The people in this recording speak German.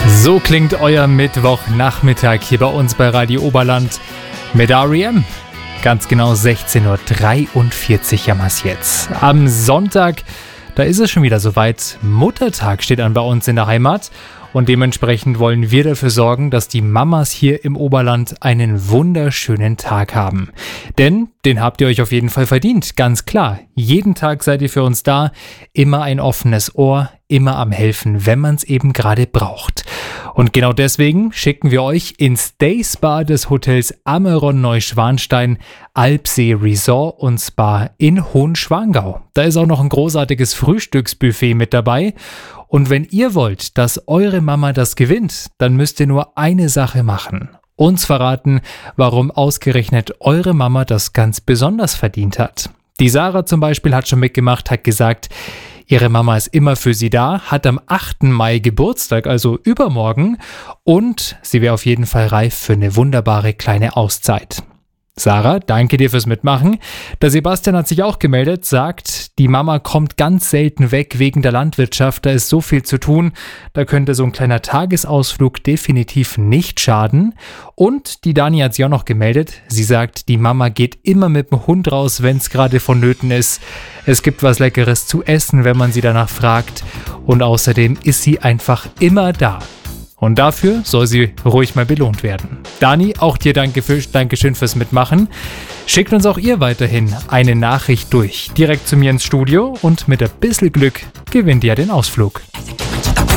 So klingt euer Mittwochnachmittag hier bei uns bei Radio Oberland mit R.E.M. Ganz genau 16:43 Uhr haben wir es jetzt. Am Sonntag, da ist es schon wieder soweit. Muttertag steht an bei uns in der Heimat. Und dementsprechend wollen wir dafür sorgen, dass die Mamas hier im Oberland einen wunderschönen Tag haben. Denn den habt ihr euch auf jeden Fall verdient, ganz klar. Jeden Tag seid ihr für uns da, immer ein offenes Ohr, immer am Helfen, wenn man es eben gerade braucht. Und genau deswegen schicken wir euch ins Day Spa des Hotels Ameron Neuschwanstein, Alpsee Resort und Spa in Hohenschwangau. Da ist auch noch ein großartiges Frühstücksbuffet mit dabei. Und wenn ihr wollt, dass eure Mama das gewinnt, dann müsst ihr nur eine Sache machen. Uns verraten, warum ausgerechnet eure Mama das ganz besonders verdient hat. Die Sarah zum Beispiel hat schon mitgemacht, hat gesagt, ihre Mama ist immer für sie da, hat am 8. Mai Geburtstag, also übermorgen, und sie wäre auf jeden Fall reif für eine wunderbare kleine Auszeit. Sarah, danke dir fürs Mitmachen. Der Sebastian hat sich auch gemeldet, sagt, die Mama kommt ganz selten weg wegen der Landwirtschaft, da ist so viel zu tun, da könnte so ein kleiner Tagesausflug definitiv nicht schaden. Und die Dani hat sich auch noch gemeldet, sie sagt, die Mama geht immer mit dem Hund raus, wenn es gerade vonnöten ist. Es gibt was Leckeres zu essen, wenn man sie danach fragt, und außerdem ist sie einfach immer da. Und dafür soll sie ruhig mal belohnt werden. Dani, auch dir Dankeschön fürs Mitmachen. Schickt uns auch ihr weiterhin eine Nachricht durch. Direkt zu mir ins Studio und mit ein bisschen Glück gewinnt ihr den Ausflug.